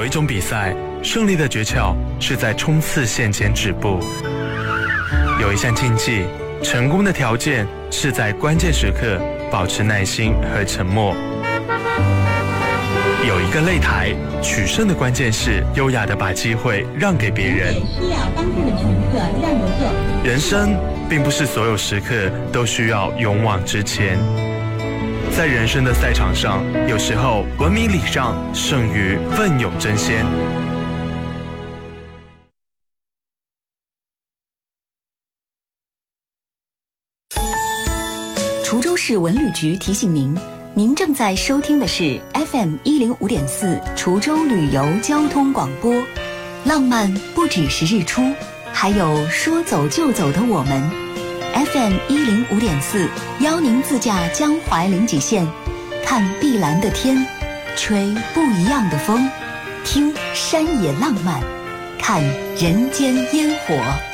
有一种比赛，胜利的诀窍是在冲刺线前止步；有一项竞技，成功的条件是在关键时刻保持耐心和沉默；有一个擂台，取胜的关键是优雅地把机会让给别人。 需要当中的乘客让个座。 人生并不是所有时刻都需要勇往直前，在人生的赛场上，有时候文明礼让胜于奋勇争先。 滁州市文旅局提醒您，您正在收听的是 FM105.4 滁州旅游交通广播。浪漫不只是日出，还有说走就走的我们。FM105.4 邀您自驾江淮临济线，看碧蓝的天，吹不一样的风，听山野浪漫，看人间烟火。